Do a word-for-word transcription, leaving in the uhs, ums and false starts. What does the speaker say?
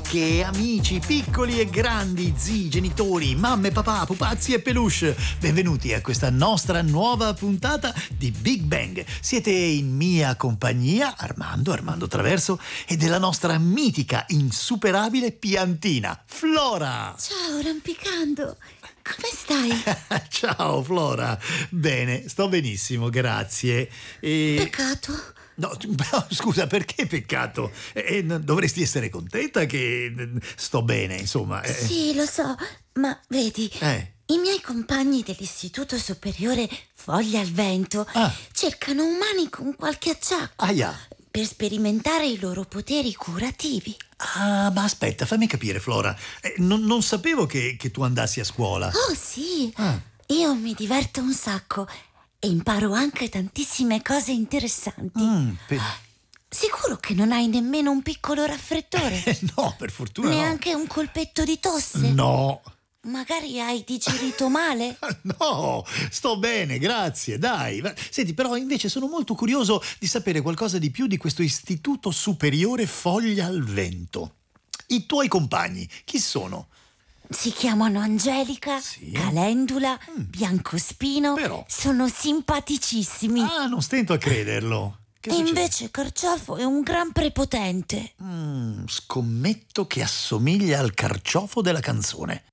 amiche, amici, piccoli e grandi, zii, genitori, mamme, papà, pupazzi e peluche. Benvenuti a questa nostra nuova puntata di Big Bang. Siete in mia compagnia, Armando, Armando Traverso, e della nostra mitica, insuperabile piantina, Flora. Ciao, Rampicando. Come stai? Ciao, Flora. Bene, sto benissimo, grazie. E... Peccato. No, però, scusa, perché peccato? Eh, dovresti essere contenta che sto bene, insomma. Eh. Sì, lo so, ma vedi, Eh. i miei compagni dell'Istituto Superiore Foglia al Vento Ah. cercano umani con qualche acciacco Aia. per sperimentare i loro poteri curativi. Ah, ma aspetta, fammi capire, Flora. Eh, non, non sapevo che, che tu andassi a scuola. Oh sì, Ah. io mi diverto un sacco e imparo anche tantissime cose interessanti. Mm, pe- Sicuro che non hai nemmeno un piccolo raffreddore? eh, no, per fortuna Neanche un colpetto di tosse? no. No. Magari hai digerito male? No, sto bene, grazie, dai. Ma- Senti, però invece sono molto curioso di sapere qualcosa di più di questo Istituto Superiore Foglia al Vento. I tuoi compagni, chi sono? Si chiamano Angelica, Sì. Calendula, Mm. Biancospino. Però. Sono simpaticissimi. Ah, non stento a crederlo. Che e succede? invece Carciofo è un gran prepotente. Mm, scommetto che assomiglia al carciofo della canzone.